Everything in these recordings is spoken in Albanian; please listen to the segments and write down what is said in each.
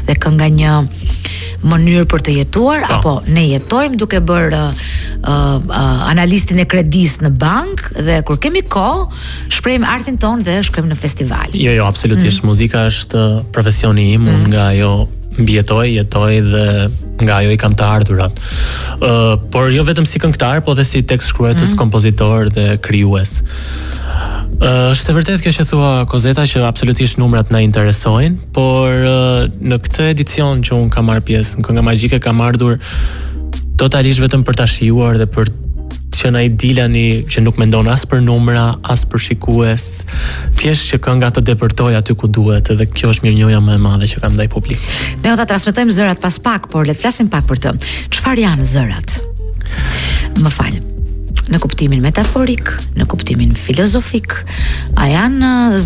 dhe kënga një mënyrë për të jetuar, apo ne jetojmë duke bërë analistin e kredis në bank dhe kur kemi kohë, shprehim artin ton dhe shkojmë në festival. Jo, absolutisht. Muzika është profesioni im, unë nga ajo jetoj dhe nga ajo i kam të ardhurat. Por jo vetëm si këngëtar, po dhe si tekst shkruetës, kompozitor dhe krijues. Është e vërtet kjo që thua Kozeta që absolutisht numrat na interesojnë, por në këtë edicion që unë kam marrë pjesë, në Kënga Magjike kam ardhur totalisht vetëm për ta shijuar dhe për që na i dilani që nuk mendon as për numra, as për shikues, thjesht që kënga të depërtoj aty ku duhet, dhe kjo është mirënjohja më e madhe që kam ndaj publikut. Ne do ta transmetojmë zërat pas pak, por le të flasim pak për të. Çfarë janë zërat? Më fal. Në kuptimin metaforik, në kuptimin filozofik, a janë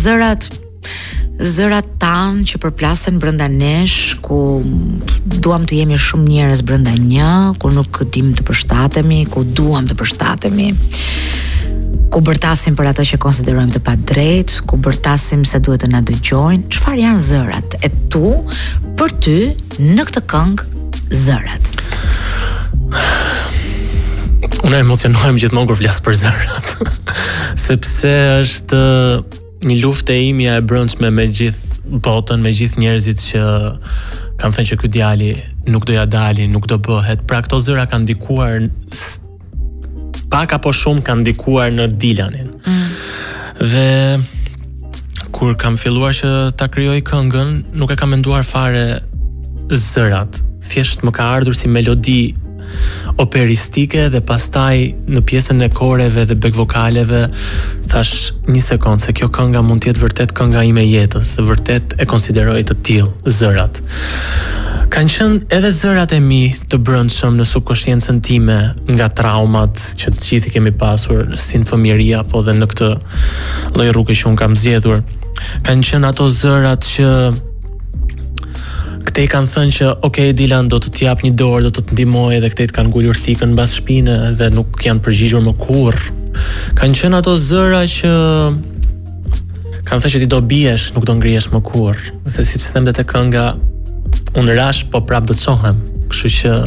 zërat tanë që përplasen brenda nesh, ku duam të jemi shumë njerëz brenda një, ku nuk dim të përshtatemi, ku duam të përshtatemi, ku bërtasim për ato që konsiderojmë të padrejt, ku bërtasim se duhet të na dëgjojnë. Çfarë janë zërat e tu për ty në këtë këngë zërat? Unë emocionohem gjithmonë kur flas për zërat. Sepse është një luftë e imja e brendshme me gjithë botën, me gjithë njerëzit që kanë thënë që ky djali nuk do ja dalin, nuk do bëhet. Pra këto zëra kanë ndikuar pak apo shumë kanë ndikuar në Dilanin. Dhe kur kam filluar që ta krijoj këngën, nuk e kam menduar fare zërat. Thjesht më ka ardhur si melodi operistike dhe pastaj në pjesën e koreve dhe back vokaleve thash një sekond se kjo kënga mund të jetë vërtet kënga ime e jetës, dhe vërtet e konsideroj të tillë zërat. Kanë qenë edhe zërat e mi të brendshëm në subkonsciencën time nga traumat që të gjithë kemi pasur si në fëmijëria, po dhe në këtë lloj rrugë që unë kam zgjedhur. Kanë qenë ato zërat që këtej kanë thënë që okay Dilan do të t'jap një dorë, do të të ndihmoj, dhe këtej kanë ngulur thikën mbas shpinë dhe nuk janë përgjigjur më kurrë. Kanë qenë ato zëra që kanë thënë që ti do biesh, nuk do ngrihesh më kurrë. Dhe siç them te kënga, unë rash po prap do të çohem. Kështu që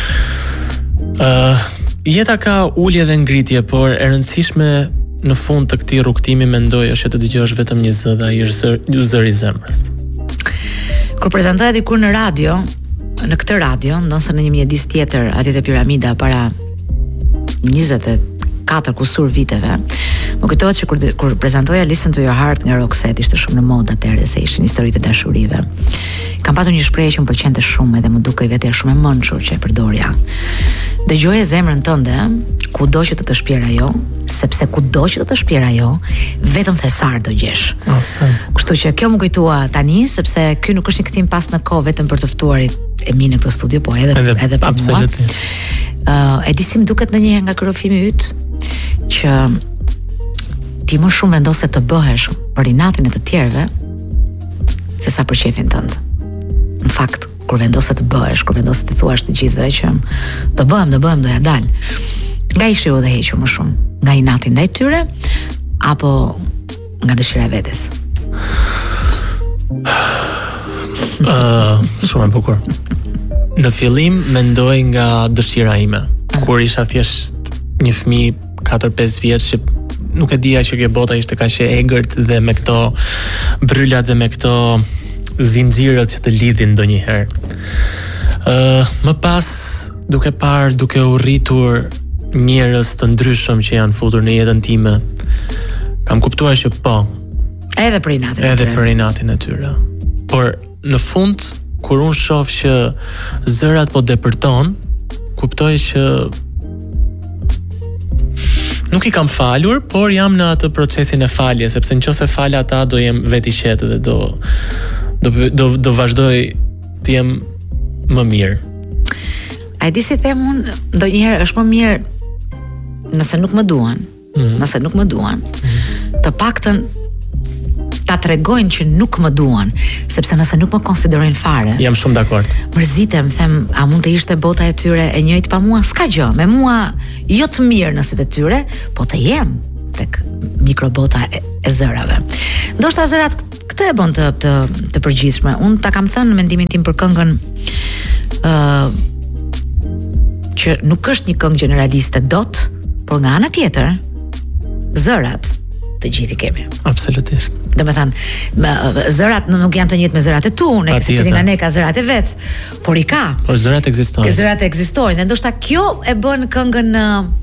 jeta ka ulje dhe ngritje, por e rëndësishme në fund të këtij rrugtimi mendoj është të dëgjosh vetëm një zë, dhe ai është zëri i zemrës. Kur prezantohet dikur në radio, në këtë radio, ndoshta në një mjedis tjetër atje te Piramida para 24 kusur viteve, më kujtohet që kur prezantoja Listen to Your Heart nga Roxette, ishte shumë në modë atëherë se ishin historitë e dashurive. Kam pasur një shprehje që më pëlqente shumë dhe më dukej vetë shumë e mençur që e përdorja. Dëgjoje zemrën tënde, kudo që të shpier ajo, sepse kudo që të shpier ajo, vetëm thesar do gjesh. Kështu që kjo më kujtua tani, sepse ky nuk është një kthim pas në kohë vetëm për të ftuarit e mi në këtë studio, po edhe për mua. E di si më duket ndonjëherë nga kërofimi yt që ti më shumë vendos se të bëhesh për inatin e të tjerëve se sa për shefin tënd. Në fakt, kur vendos se të bëhesh, kur vendos se të thuash të gjithëve që do bëhem, do ja dal. Nga i shiu dhe hequr më shumë, nga inati ndaj tyre apo nga dëshira e vetes? Shumë e bukur. Në fillim mendoj nga dëshira ime. Kur isha thjesht një fëmijë 4-5 vjeç që nuk e dija që kjo bota ishte kaq e egërt dhe me këto brylat dhe me këto zinxhirët që të lidhin ndonjëherë. Më pas, duke u rritur njerëz të ndryshëm që janë futur në jetën time, kam kuptuar që po, edhe për inatin e tyre. Por në fund, kur unë shoh që zërat po depërton, kuptoj që nuk i kam falur, por jam në atë procesin e faljes, sepse nëse fal ata do jem vetë i qetë dhe do vazhdoj të jem më mirë. A e di si them unë, ndonjëherë është më mirë nëse nuk më duan, të paktën ta tregojnë që nuk më duan, sepse nëse nuk më konsiderojnë fare. Jam shumë dakord. Mërzitem, them, a mund të ishte bota e tyre e njëjtë pa mua? S'ka gjë, me mua jo të mirë në sytë e tyre, po të jem tek mikrobota e zërave. Ndoshta zërat këtë e bën të përgjithshme. Unë ta kam thënë mendimin tim për këngën që nuk është një këngë generaliste dot, por nga ana tjetër, zërat të gjithë i kemi. Absolutisht. Domethënë, zërat nuk janë të njëjtë me zërat e tu, ne secili nga ne ka zërat e vet, por i ka. Por zërat ekzistojnë. Zërat ekzistojnë, dhe ndoshta kjo e bën këngën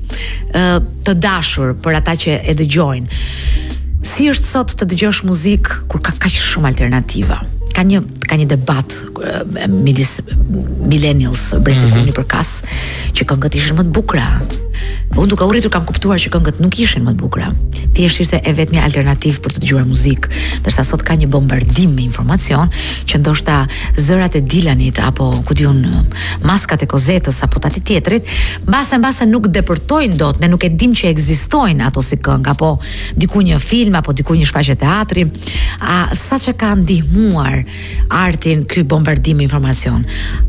të dashur për ata që e dëgjojnë. Si është sot të dëgjosh muzikë kur ka kaq shumë alternativa? Ka një debat midis millennials brefikuni për kas që këngët ishin më të bukura. Unë duke u rritur kam kuptuar që këngët nuk ishin më të bukura. Thjesht ishte e vetmja alternativë për të dëgjuar muzikë, ndërsa sot ka një bombardim me informacion që ndoshta zërat e Dilanit apo ku diun maskat e Kozetës apo tati tjetrit, mbase nuk depërtojnë dot, ne nuk e dim që ekzistojnë ato si këngë apo diku një film apo diku një shfaqje teatri. Sa që ka ndihmuar artin ky bombardim me informacion.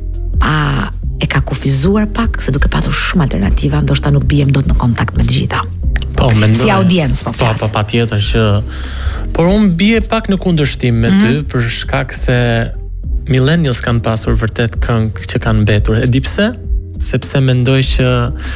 E ka kufizuar pak se duke patur shumë alternativa, ndoshta nuk bijem dot në kontakt me të gjitha. Po, mendoj. Si audiencë po flas. Po, patjetër që por unë bie pak në kundërshtim me ty për shkak se millennials kanë pasur vërtet këngë që kanë mbetur. E di pse? Sepse mendoj që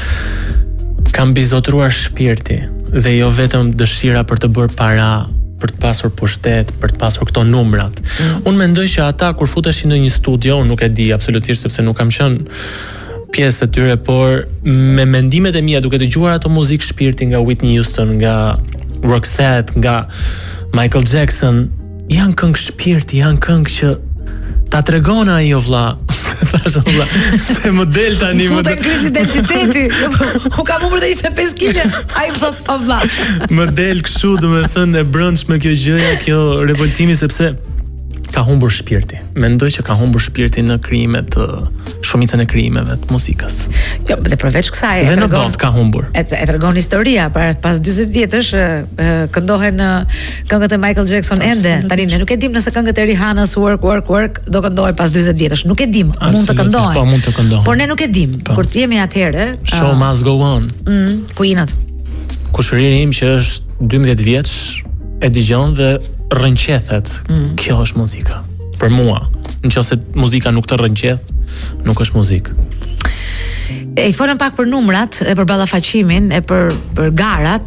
kanë bizotruar shpirti dhe jo vetëm dëshira për të bërë para, për të pasur pushtet, për të pasur këto numrat. Unë mendoj që ata kur futeshin në një studio, unë nuk e di absolutisht sepse nuk kam qenë pjesë e tyre, por me mendimet e mia duke dëgjuar ato muzikë shpirti nga Whitney Houston, nga Roxette, nga Michael Jackson, janë këngë shpirti, janë këngë që ta tregon ajo vlla. Thash vlla, se model tani më futet kriz identiteti. U kam humbur 25 kg. Ai po vlla. Model kështu, domethënë e brëndshme kjo gjëja, kjo revoltimi sepse ka humbur shpirti. Mendoj që ka humbur shpirti në krijimet, shumicën e krijimeve të muzikës. Jo, dhe përveç kësaj e tregon ka humbur. E tregon historia, pas 40 vjetësh këndohen këngët e Michael Jackson ende. Tani ne nuk e dim nëse këngët e Rihanës work do këndohen pas 40 vjetësh. Nuk e dim, mund të këndohen. Po, mund të këndohen. Por ne nuk e dim. Kur të jemi atëherë, show must go on. Kuinat. Kushëriri im që është 12 vjeç e dëgjon dhe rrënqethet. Kjo është muzika. Për mua, nëse muzika nuk të rrënqeth, nuk është muzikë. E i folëm pak për numrat, e për ballafaqimin, e për garat.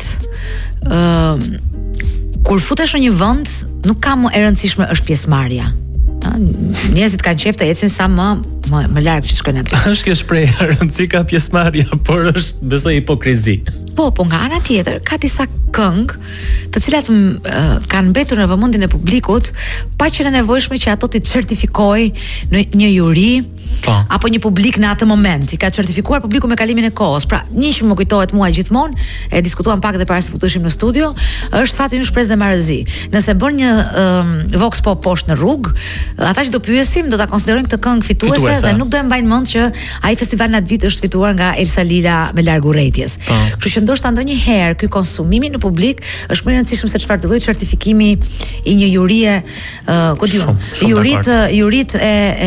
Kur futesh në një vend, nuk ka më e rëndësishme është pjesëmarrja. Njerëzit kanë qejf të ecin sa më larg që shkojnë aty. Është kjo shprehje, rëndësika pjesëmarrja, por është besoj hipokrizi. Po nga ana tjetër ka disa këngë të cilat kanë mbetur në vëmendjen e publikut pa qenë nevojshme që ato të certifikoj në një juri apo një publik në atë moment. I ka certifikuar publiku me kalimin e kohës. Pra, një që më kujtohet mua gjithmonë, e diskutuam pak edhe para se futeshim në studio, është fati një shpresë dhe marrëzi. Nëse bën një vox pop poshtë në rrugë, ata që do pyesim do ta konsiderojnë këtë këngë fituese dhe nuk do e mbajnë mend që ai festival në atë vit është fituar nga Elsa Lila me larg urrëties. Kështu që ndoshta ndonjëherë ky konsumimi në publik është më i rëndësishëm se çfarë lloj certifikimi i një jurie, ku diun, jurit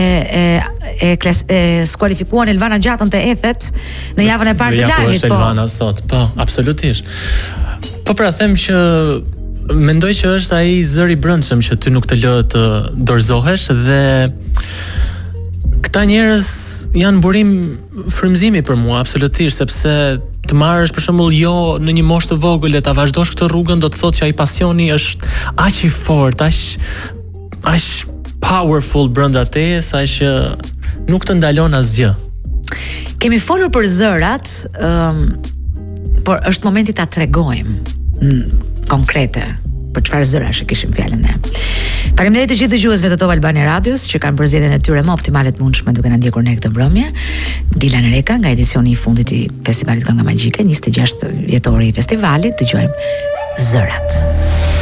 e skualifikuan Elvana Gjatën të ethet në javën e parë të lagit. Po, Elvana sot. Po, absolutisht. Po pra them që mendoj që është ai zëri i brendshëm që ty nuk të lë të dorëzohesh dhe këta njerëz janë burim frymëzimi për mua absolutisht, sepse të marrësh për shembull jo në një moshë të vogël e ta vazhdosh këtë rrugën do të thotë që ai pasioni është aq i fortë, aq powerful brenda teje sa që nuk të ndalon asgjë. Kemi folur për zërat, por është momenti ta tregojmë konkrete për çfarë zërash e kishim fjalën ne. Faleminderit të gjithë dëgjuesve të Top Albania Radios që kanë përzgjedhjen e tyre më optimale të mundshme duke na ndjekur ne këtë mbrëmje. Dilan Reka nga edicioni i fundit i Festivalit Kënga Magjike, 26 vjetori i festivalit, dëgjojmë Zërat.